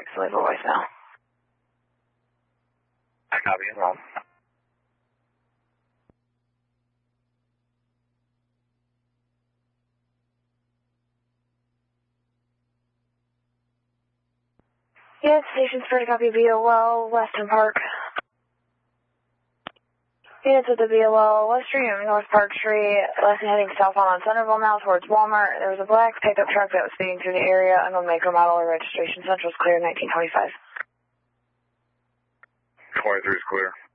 So leave a voicemail. I copy it. Well. Yes, station first copy BOL, Weston Park. Units at the BOL, West Street, North Park Street, lesson heading southbound on Centerville now towards Walmart. There was a black pickup truck that was speeding through the area. Unknown maker, model, or registration. Central's clear, 1925. 23 is clear.